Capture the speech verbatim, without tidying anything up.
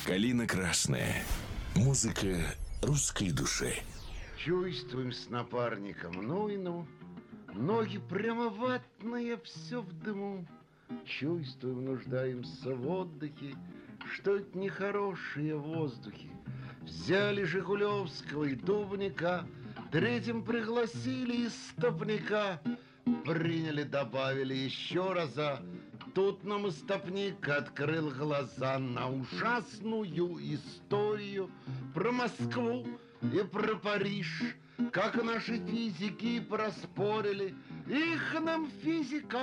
Калина красная. Музыка русской души. Чувствуем с напарником, ну и ну. Ноги прямо ватные, все в дыму. Чувствуем, нуждаемся в отдыхе, что это нехорошие воздухи. Взяли Жигулевского и Дубника, третьим пригласили истопника. Приняли, добавили еще раза. Тут нам истопник открыл глаза на ужасную историю про Москву и про Париж. Как наши физики проспорили, их нам физика